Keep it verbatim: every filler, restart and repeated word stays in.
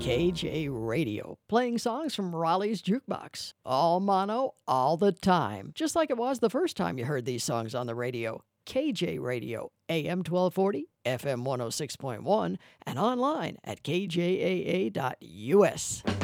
K J Radio, playing songs from Raleigh's Jukebox. All mono, all the time. Just like it was the first time you heard these songs on the radio. K J Radio, A M twelve forty, F M one oh six point one, and online at K J A A dot U S.